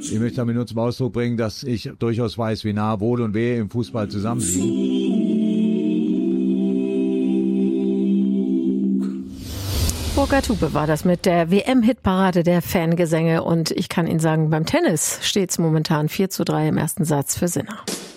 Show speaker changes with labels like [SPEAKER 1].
[SPEAKER 1] Ich möchte damit nur zum Ausdruck bringen, dass ich durchaus weiß, wie nah Wohl und Wehe im Fußball zusammenliegen.
[SPEAKER 2] Burkhard Hupe war das mit der WM-Hitparade der Fangesänge. Und ich kann Ihnen sagen, beim Tennis steht es momentan 4:3 im ersten Satz für Sinner.